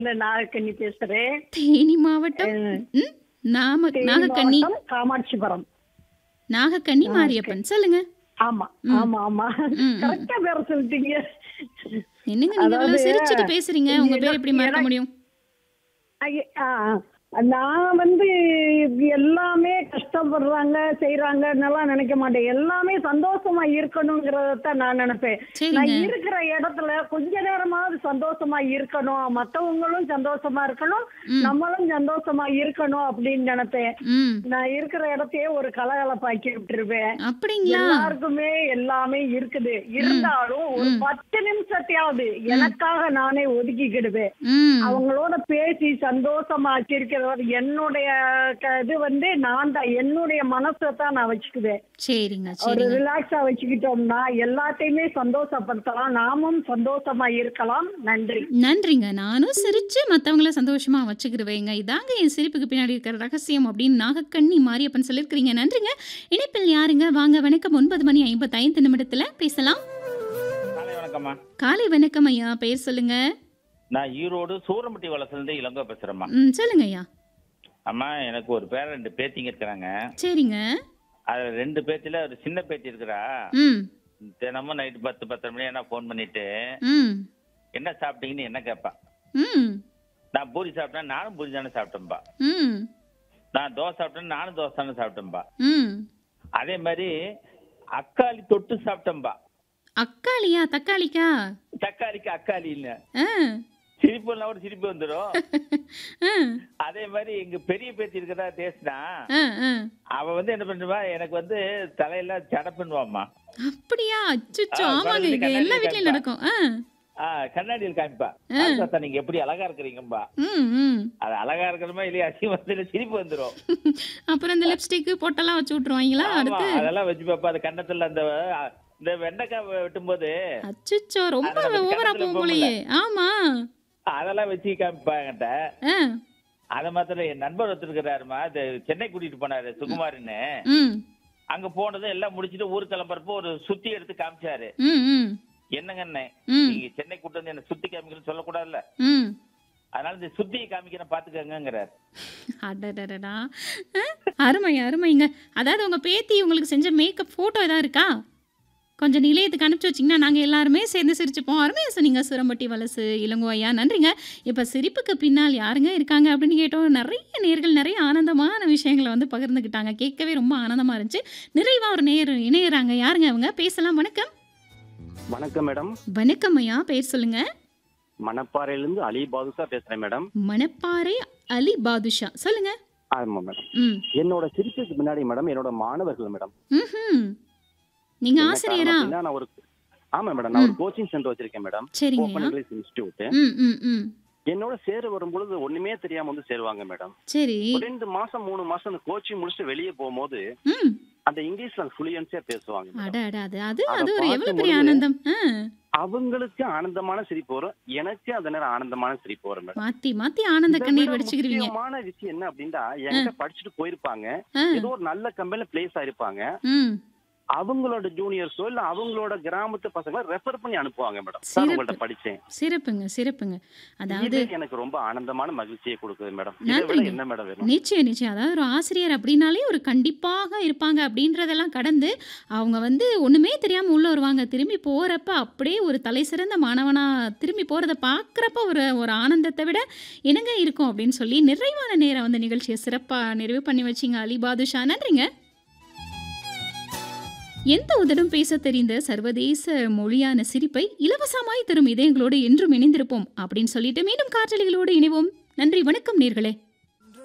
நாகக்கன்னி பேசுறேன். தேனி மாவட்டம். அ ம். தேனி நாகக்கன்னி. மாவட்டம் காமாட்சிபுரம். நாகக்கன்னி ஆ மாரியப்பன். சொல்லுங்க. ஆமா, ம். ஆமா, ஆமா. ம், ம். கரெக்ட்டா பேர சொல்லிட்டீங்க. என்னங்க நீங்க அதாவது இவ்வளவு சிரிச்சுட்டு பேசுறீங்க. உங்க பேர் எப்படி மறக்க எனக்கு முடியும்? ஆ, ஆ. நான் எல்லாமே கஷ்டப்படுறாங்க, செய்றாங்கன்னெல்லாம் நினைக்க மாட்டேன். எல்லாமே சந்தோஷமா இருக்கணுங்கிறத நான் நினைப்பேன். நான் சரிங்க. இருக்கிற இடத்துல கொஞ்ச நேரமாவது சந்தோஷமா இருக்கணும். மத்தவங்களும் சந்தோஷமா இருக்கணும். ம். நம்மளும் சந்தோஷமா இருக்கணும் அப்படின்னு நினைப்பேன். ம். நான் இருக்கிற இடத்தையே ஒரு கலகலப்பாக்கி விட்டுருவேன். அப்படிங்களா? எல்லாருக்குமே எல்லாமே இருக்குது. ம். இருந்தாலும் ஒரு ம். 10 நிமிஷத்தையாவது ம். எனக்காக நானே ஒதுக்கிக்கிடுவேன். ம். அவங்களோட பேசி சந்தோஷமா இருக்கிறது என்னுடைய இது நான் தான் என்னுடைய மனசை தான் நான் வச்சுக்குவேன். சரிங்க, ஒரு சரிங்க. ரிலாக்ஸா வச்சுக்கிட்டோம்னா எல்லாத்தையுமே சந்தோஷப்படுத்தலாம். நாமும் சந்தோஷமா இருக்கலாம். நன்றி. நன்றிங்க. நானும் சிரிச்சு மத்தவங்கள சந்தோஷமா வச்சுக்கிருவேங்க. இதாங்க என் சிரிப்புக்கு பின்னாடி இருக்கிற ரகசியம் அப்படின்னு நாகக்கன்னி மாரியப்பன் சொல்லியிருக்கிறீங்க. நன்றிங்க. இணைப்பில் யாருங்க? வாங்க வணக்கம். 9:55 நிமிடத்துல பேசலாம். காலை வணக்கம்மா. காலை வணக்கம் ஐயா. பெயர் சொல்லுங்க. நான் ஈரோடு சூரம்பட்டி வளசுலேருந்து இளங்கோ பேசுறேம்மா. சொல்லுங்க ஐயா. அம்மா எனக்கு ஒரு பேர 2 பேத்திங்க இருக்கிறாங்க. சரிங்க. அது 2 பேத்தில ஒரு சின்ன பேத்தி இருக்கிறா. ம். தினமும் நைட்டு 10, 10:30 மணி ஆனா ஃபோன் பண்ணிட்டு ம். என்ன சாப்பிட்டீங்கன்னு என்ன கேட்பா. ம். நான் பூரி சாப்பிட்டேன், நானும் பூரி தானே சாப்பிட்டேன்பா. ம். நான் தோசை சாப்பிட்டேன், நானும் தோசை தானே சாப்பிட்டேன்பா. ம். அதே மாதிரி அக்காளி தொட்டு சாப்பிட்டேன்பா. அக்காளியா? தக்காளிக்கா? தக்காளிக்கு அக்காளி இல்ல. ஆ. சிரிப்புலாம் கூட சிரிப்பு வந்துடும். ஆ. அதே மாதிரி எங்க பெரிய பேத்தி இருக்கிறதா பேசினா ஆ. ஆ. அவ என்ன பண்ணுவா, எனக்கு தலையெல்லாம் ஜடப்புன்னுவாம்மா. அப்படியா? அச்சச்சோ! ஆமாங்க. பக்கத்துல இது எல்லா கண்ணாடியில் வீட்லயும் காமிப்பா. நடக்கும். கண்ணாடியில் காமிப்பா. ஆ. தாத்தா நீங்க எப்படி அழகா இருக்கிறீங்கம்பா. ம். ம். அது அழகா இருக்கிறமா இல்லையா, அசிங்கத்துல சிரிப்பு வந்துரும். அப்புறம் இந்த லிப்ஸ்டிக் பொட்டெல்லாம் வச்சு விட்டுருவாங்களா ஆமா, அடுத்து? அதெல்லாம் வச்சு பாப்பா. அது கன்னத்துல இந்த வெண்டைக்காய் வெட்டும்போது அச்சச்சோ! ரொம்ப அத நம்ம ஓவரா கன்னத்துல போகும் வைப்போம்ல, போலயே. ஆமா. அதெல்லாம் வச்சு காமிப்பா என்கிட்ட. ஆ. அத மாத்திரம் என் நண்பர் ஒருத்தர் இருக்கிறாருமா, அது சென்னை கூட்டிட்டு போனாரு சுகுமார்னு. ம். அங்க போனதும் எல்லாம் முடிச்சிட்டு ஊர் கிளம்புறப்போ ஒரு சுத்தி எடுத்து காமிச்சாரு. ம். ம். என்னங்கண்ணே, ம். நீங்க சென்னை கூட்டு வந்து என்ன சுத்தி காமிக்கணும்னு சொல்லக்கூடாதுல்ல, ம். அதனால இந்த சுத்தியை காமிக்கிறேன் பாத்துக்கங்கிறாரு. அடடடடா! அருமைங்க, அருமைங்க. அதாவது உங்க பேத்தி உங்களுக்கு செஞ்ச மேக்கப் ஃபோட்டோ ஏதாவது இருக்கா? கொஞ்சம் நிலையத்துக்கு அனுப்பிச்சு வச்சீங்கன்னா, நாங்க எல்லாருமே சேர்ந்து சிரிச்சுப்போம். அருமையா சொன்னீங்க சூரம்பட்டி வலசு இளங்கோ ஐயா. நன்றிங்க. இப்ப சிரிப்புக்கு பின்னால் யாருங்க இருக்காங்க அப்படின்னு கேட்டோம். நெறைய நேயர்கள் நெறைய ஆனந்தமான விஷயங்கள பகிர்ந்துக்கிட்டாங்க. கேட்கவே ரொம்ப ஆனந்தமா இருந்துச்சு. நிறைவா ஒரு நேயர் இணையறாங்க. யாருங்க அவங்க? பேசலாம். வணக்கம். வணக்கம் மேடம். வணக்கம் ஐயா. பெயர் சொல்லுங்க. மணப்பாறையிலிருந்து அலி பாதுஷா பேசுறேன் மேடம். மணப்பாறை அலி பாதுஷா. சொல்லுங்க. ஆமா மேடம். ம். என்னோட சிரிப்புக்கு முன்னாடி மேடம் என்னோட மாணவர்கள் மேடம். ம்ஹ்ம். நீங்க என்ன காரணம் ஆசிரியரா? அப்படின்னா ஆமா மேடம், நான் ஒரு ம். கோச்சிங் சென்டர் வச்சிருக்கேன் மேடம். சரிங்க ஓப்பன் ஐயா. English institute. ம். ம். ம். என்னோட சேர வரும்பொழுது ஒண்ணுமே தெரியாம சேருவாங்க மேடம். சரி. ஒரு 2 மாசம் 3 மாசம் அந்த கோச்சிங் முடிச்சுட்டு வெளியே போகும்போது ம். அந்த இங்கிலீஷ்ல ஃப்ளூயன்ஸியா பேசுவாங்க அட, மேடம். அட, அது அது அத அது ஒரு எவ்வளவு பார்க்கும் பெரிய பொழுது ஆனந்தம். அவங்களுக்கு ஆனந்தமான சிரிப்பு வரும், எனக்கு அந்த நேரம் ஆனந்தமான சிரிப்பு வரும் மேடம். மாத்தி மாத்தி ஆனந்த இதை கண்ணீர் விட வடிச்சுக்கிருவீங்க. முக்கியமான விஷயம் என்ன அப்படின்னா, அ, என்கிட்ட படிச்சுட்டு போயிருப்பாங்க, அ, ஏதோ ஒரு நல்ல கம்பெனில பிளேஸ் ஆயிருப்பாங்க. ம். அவங்களோட ஜூனியர்ஸோ இல்ல அவங்களோட கிராமத்து பசங்களை ரெஃபர் பண்ணி அனுப்புவாங்க மேடம். சார் சிறப்பு. உங்கள்ட்ட படிச்சேன். சிறப்புங்க, சிறப்புங்க. அதாவது இது எனக்கு ரொம்ப ஆனந்தமான மகிழ்ச்சியை கொடுக்குது மேடம். இதை விட நன்றிங்க. என்ன மேடம் வேணும்? நிச்சயம், நிச்சயம். அதாவது ஒரு ஆசிரியர் அப்படின்னாலே ஒரு கண்டிப்பாக இருப்பாங்க அப்படின்றதெல்லாம் கடந்து, அவங்க ஒண்ணுமே தெரியாம உள்ள வருவாங்க. திரும்பி போறப்ப அப்படியே ஒரு தலைசிறந்த மாணவனா திரும்பி போறத பார்க்குறப்ப ஒரு ஒரு ஆனந்தத்த விட என்னங்க இருக்கும் அப்படின்னு சொல்லி நிறைவான நேரம் நிகழ்ச்சிய சிறப்பா நிறைவு பண்ணி வச்சீங்க அலி பாதுஷா. நன்றிங்க. எந்த உதடும் பேசத் தெரிந்த சர்வதேச மொழியான சிரிப்பை இலவசமாய் தரும் இதயங்களோடு என்றும் இணைந்திருப்போம் அப்படின்னு சொல்லிட்டு மீண்டும் காற்றலைகளோடு இணைவோம். நன்றி. வணக்கம் நேர்களே.